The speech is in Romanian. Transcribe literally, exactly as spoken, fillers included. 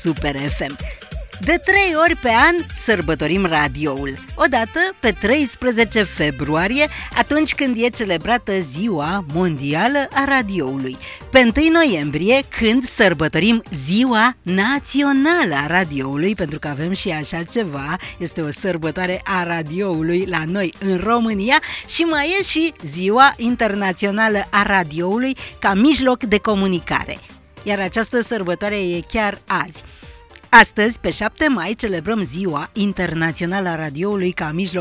Super F M. De trei ori pe an sărbătorim radioul. Odată pe treisprezece februarie, atunci când e celebrată Ziua Mondială a Radioului. Pe întâi noiembrie, când sărbătorim Ziua Națională a Radioului, pentru că avem și așa ceva, este o sărbătoare a radioului la noi în România, și mai e și Ziua Internațională a Radioului ca mijloc de comunicare. Iar această sărbătoare e chiar azi. Astăzi, pe șapte mai, celebrăm Ziua Internațională a Radioului ca mijloc